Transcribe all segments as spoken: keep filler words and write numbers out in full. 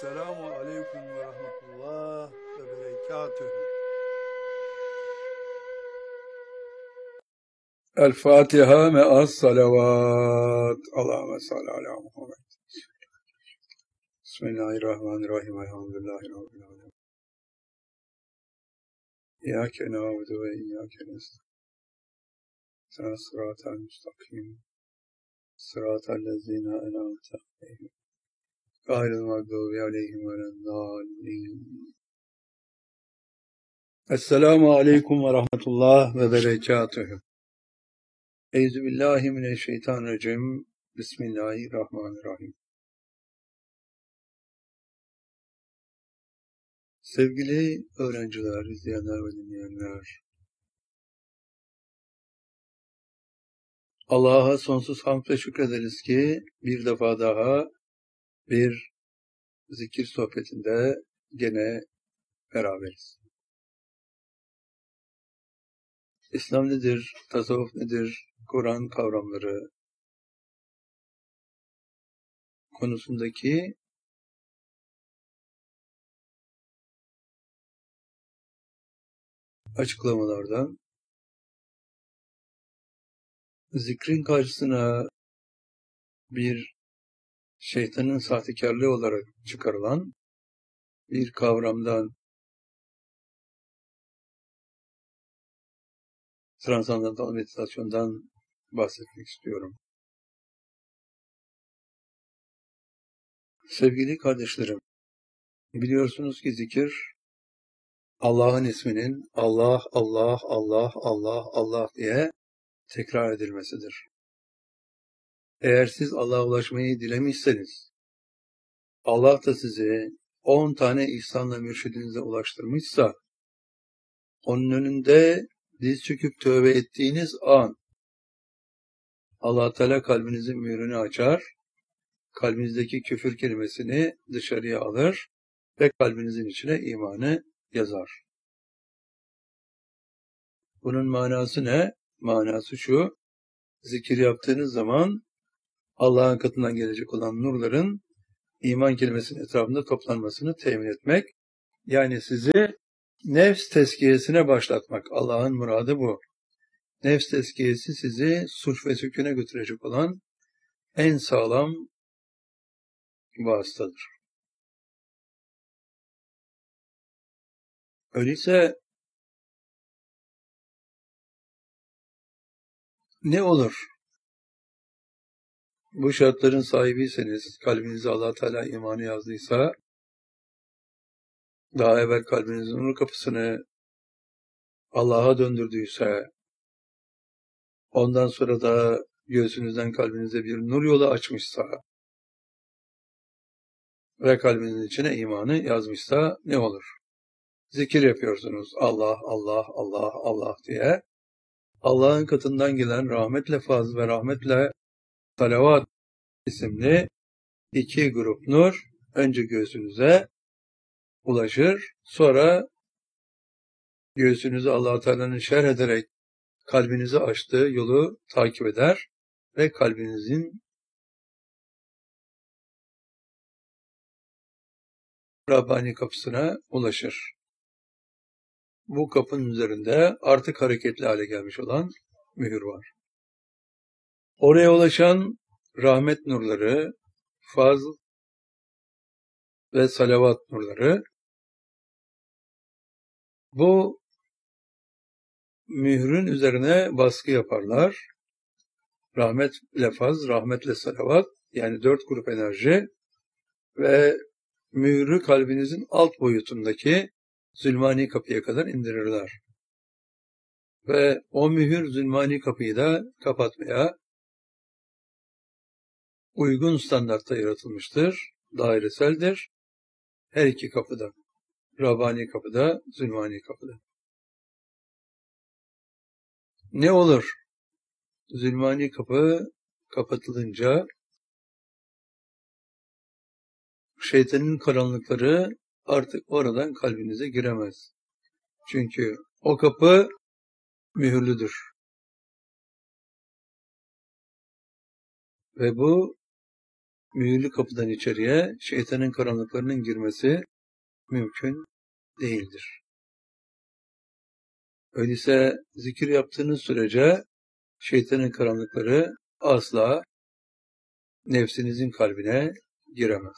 Selamu aleyküm ve rahmetullah ve berekatühü. El Fatiha me'as salavat. Allahümme salli ala Muhammed. Bismillahirrahmanirrahim. Elhamdülillahi Rabbil alemin. İyyâke na'budu ve iyyâke nestaîn. Sıratal müstakim. Sıratal lezîne en'amte aleyhim. Gayril mağdûbi aleyhim veleddâllîn. Esselamu aleyküm ve rahmetullah ve berekatühü. Euzubillahimineşşeytanirracim. Bismillahirrahmanirrahim. Sevgili öğrenciler, izleyenler ve dinleyenler, Allah'a sonsuz hamd ve şükrederiz ki bir defa daha bir zikir sohbetinde gene beraberiz. İslam nedir, tasavvuf nedir, Kur'an kavramları konusundaki açıklamalardan zikrin karşısına bir şeytanın sahtekarlığı olarak çıkarılan bir kavramdan, transandantal meditasyondan bahsetmek istiyorum. Sevgili kardeşlerim, biliyorsunuz ki zikir Allah'ın isminin Allah, Allah, Allah, Allah, Allah diye tekrar edilmesidir. Eğer siz Allah'a ulaşmayı dilemişseniz, Allah da sizi on tane ihsanla mürşidinize ulaştırmışsa, onun önünde diz çöküp tövbe ettiğiniz an, Allah Teala kalbinizin mührünü açar, kalbinizdeki küfür kelimesini dışarıya alır ve kalbinizin içine imanı yazar. Bunun manası ne? Manası şu: zikir yaptığınız zaman Allah'ın katından gelecek olan nurların iman kelimesinin etrafında toplanmasını temin etmek, yani sizi nefs tezkiyesine başlatmak. Allah'ın muradı bu. Nefs tezkiyesi sizi sulh ve sükûne götürecek olan en sağlam vasıtadır. Öyleyse ne olur? Bu şartların sahibiyseniz, kalbinize Allah Teala imanı yazdıysa, daha evvel kalbinizin nur kapısını Allah'a döndürdüyse, ondan sonra da göğsünüzden kalbinize bir nur yolu açmışsa ve kalbinizin içine imanı yazmışsa ne olur? Zikir yapıyorsunuz. Allah, Allah, Allah, Allah diye. Allah'ın katından gelen rahmetle fazl ve rahmetle salavat isimli iki grup nur önce göğsünüze ulaşır. Sonra göğsünüzü Allah-u Teala'nın şerh ederek kalbinizi açtığı yolu takip eder ve kalbinizin Rabbani kapısına ulaşır. Bu kapının üzerinde artık hareketli hale gelmiş olan mühür var. Oraya ulaşan rahmet nurları, fazl ve salavat nurları, bu mührün üzerine baskı yaparlar. Rahmetle fazl, rahmetle salavat, yani dört grup enerji ve mührü kalbinizin alt boyutundaki zulmani kapıya kadar indirirler. Ve o mühür zulmani kapıyı da kapatmaya uygun standartta yaratılmıştır, daireseldir. Her iki kapıda, Rabbani kapıda, zulmani kapıda. Ne olur? Zulmani kapı kapatılınca şeytanın karanlıkları artık oradan kalbinize giremez. Çünkü o kapı mühürlüdür. Ve bu mühürlü kapıdan içeriye şeytanın karanlıklarının girmesi mümkün değildir. Öyleyse zikir yaptığınız sürece şeytanın karanlıkları asla nefsinizin kalbine giremez.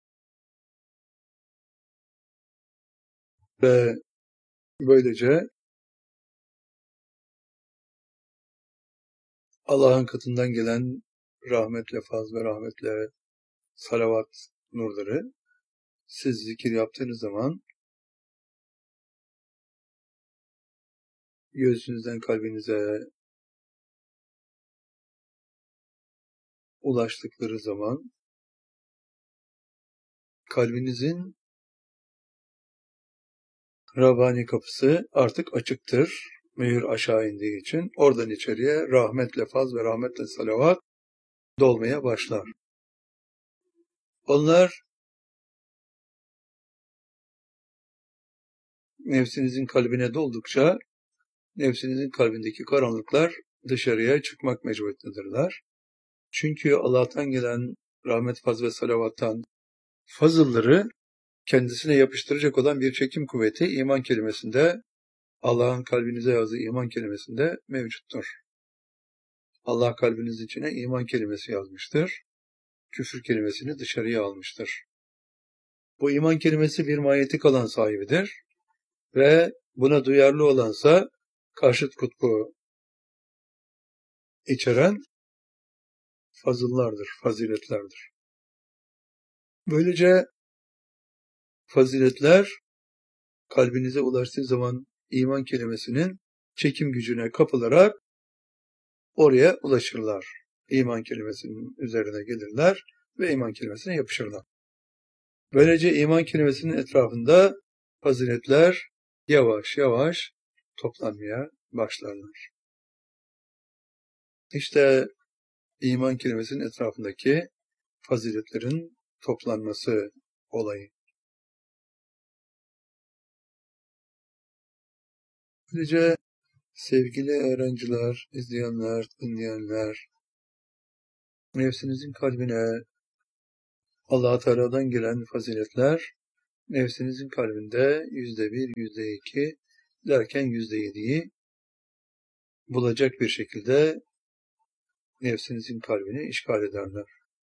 Ve böylece Allah'ın katından gelen rahmetle, faz ve rahmetle salavat nurları siz zikir yaptığınız zaman göğsünüzden kalbinize ulaştıkları zaman kalbinizin Rabbani kapısı artık açıktır. Mühür aşağı indiği için oradan içeriye rahmetle faz ve rahmetle salavat dolmaya başlar. Onlar nefsinizin kalbine doldukça nefsinizin kalbindeki karanlıklar dışarıya çıkmak mecburiyetindedirler. Çünkü Allah'tan gelen rahmet, faz ve salavattan fazılları kendisine yapıştıracak olan bir çekim kuvveti iman kelimesinde, Allah'ın kalbinize yazdığı iman kelimesinde mevcuttur. Allah kalbiniz içine iman kelimesi yazmıştır. Küfür kelimesini dışarıya almıştır. Bu iman kelimesi bir manyetik alan sahibidir ve buna duyarlı olansa karşıt kutbu içeren fazıllardır, faziletlerdir. Böylece faziletler kalbinize ulaştığı zaman iman kelimesinin çekim gücüne kapılarak oraya ulaşırlar. İman kelimesinin üzerine gelirler ve iman kelimesine yapışırlar. Böylece iman kelimesinin etrafında faziletler yavaş yavaş toplanmaya başlarlar. İşte iman kelimesinin etrafındaki faziletlerin toplanması olayı. Böylece sevgili öğrenciler, izleyenler, dinleyenler, nefsinizin kalbine Allah-u Teala'dan gelen faziletler, nefsinizin kalbinde yüzde bir, yüzde iki derken yüzde yediyi bulacak bir şekilde nefsinizin kalbini işgal ederler.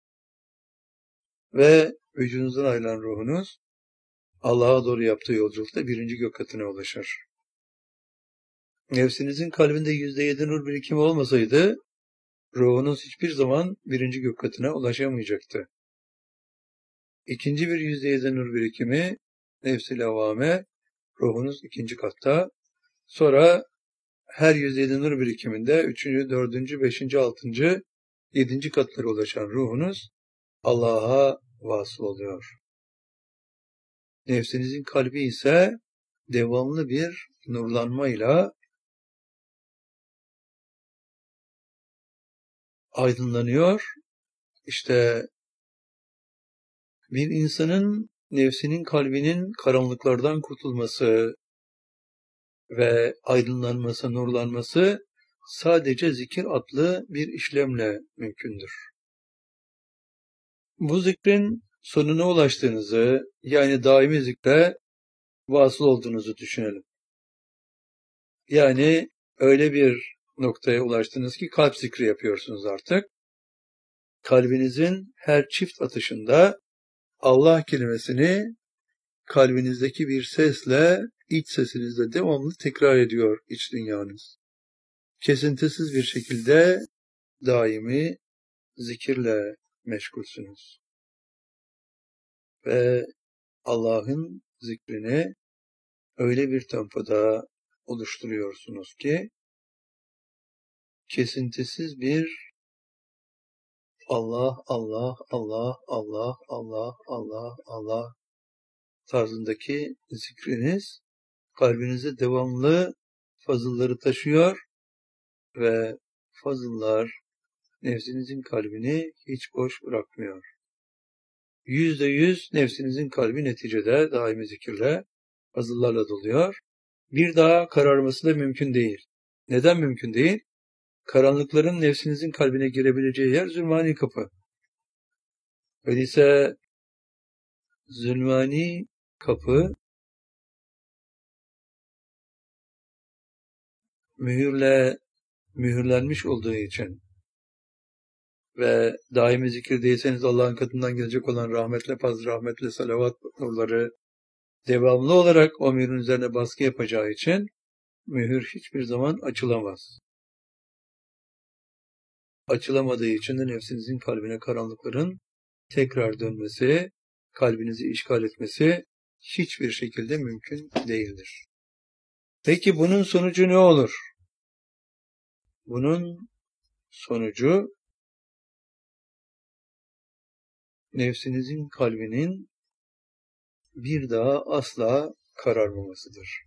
Ve vücudunuzdan ayrılan ruhunuz Allah'a doğru yaptığı yolculukta birinci gök katına ulaşır. Nefsinizin kalbinde yüzde yedi nur birikimi olmasaydı, ruhunuz hiçbir zaman birinci gök katına ulaşamayacaktı. İkinci bir yüzde yedi nur birikimi, nefs-i levvame, ruhunuz ikinci katta. Sonra her yüzde yedi nur birikiminde üçüncü, dördüncü, beşinci, altıncı, yedinci katlara ulaşan ruhunuz Allah'a vasıl oluyor. Nefsinizin kalbi ise devamlı bir nurlanmayla aydınlanıyor. İşte bir insanın nefsinin kalbinin karanlıklardan kurtulması ve aydınlanması, nurlanması sadece zikir adlı bir işlemle mümkündür. Bu zikrin sonuna ulaştığınızı, yani daimi zikre vasıl olduğunuzu düşünelim. Yani öyle bir noktaya ulaştınız ki kalp zikri yapıyorsunuz artık. Kalbinizin her çift atışında Allah kelimesini kalbinizdeki bir sesle, iç sesinizle devamlı tekrar ediyor iç dünyanız. Kesintisiz bir şekilde daimi zikirle meşgulsünüz. Ve Allah'ın zikrini öyle bir tempoda oluşturuyorsunuz ki kesintisiz bir Allah, Allah, Allah, Allah, Allah, Allah, Allah tarzındaki zikriniz kalbinize devamlı fazılları taşıyor ve fazıllar nefsinizin kalbini hiç boş bırakmıyor. Yüzde yüz nefsinizin kalbi neticede daimi zikirle, fazıllarla doluyor. Bir daha kararması da mümkün değil. Neden mümkün değil? Karanlıkların nefsinizin kalbine girebileceği yer zulmani kapı. Öyleyse zulmani kapı mühürle mühürlenmiş olduğu için ve daimi zikirdeyseniz Allah'ın katından gelecek olan rahmetle, fazl rahmetle, salavat nurları devamlı olarak o mühürün üzerine baskı yapacağı için mühür hiçbir zaman açılamaz. Açılamadığı için de nefsinizin kalbine karanlıkların tekrar dönmesi, kalbinizi işgal etmesi hiçbir şekilde mümkün değildir. Peki bunun sonucu ne olur? Bunun sonucu nefsinizin kalbinin bir daha asla kararmamasıdır.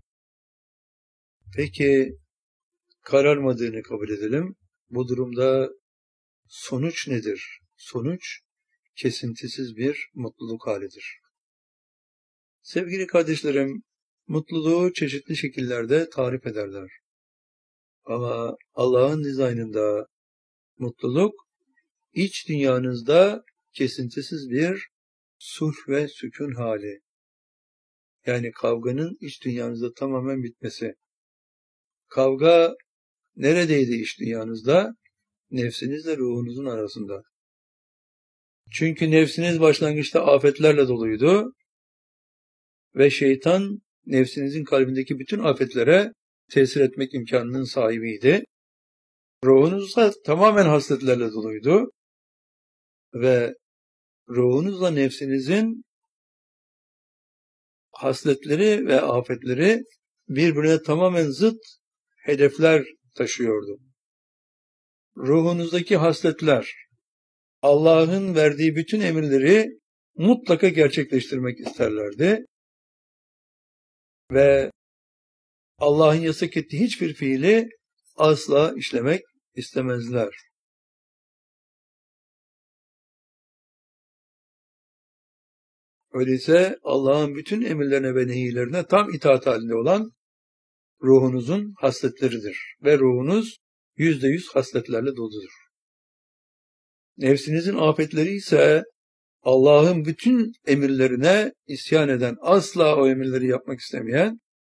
Peki kararmadığını kabul edelim. Bu durumda sonuç nedir? Sonuç kesintisiz bir mutluluk halidir. Sevgili kardeşlerim, mutluluğu çeşitli şekillerde tarif ederler. Ama Allah'ın dizaynında mutluluk iç dünyanızda kesintisiz bir sulh ve sükun hali. Yani kavganın iç dünyanızda tamamen bitmesi. Kavga neredeydi iç dünyanızda? Nefsinizle ruhunuzun arasında. Çünkü nefsiniz başlangıçta afetlerle doluydu ve şeytan nefsinizin kalbindeki bütün afetlere tesir etmek imkanının sahibiydi. Ruhunuz da tamamen hasletlerle doluydu ve ruhunuzla nefsinizin hasletleri ve afetleri birbirine tamamen zıt hedefler taşıyordu. Ruhunuzdaki hasletler Allah'ın verdiği bütün emirleri mutlaka gerçekleştirmek isterlerdi ve Allah'ın yasak ettiği hiçbir fiili asla işlemek istemezler. Öyleyse Allah'ın bütün emirlerine ve nehilerine tam itaat halinde olan ruhunuzun hasletleridir ve ruhunuz yüzde yüz hasletlerle doludur. Nefsinizin afetleri ise Allah'ın bütün emirlerine isyan eden, asla o emirleri yapmak istemeyen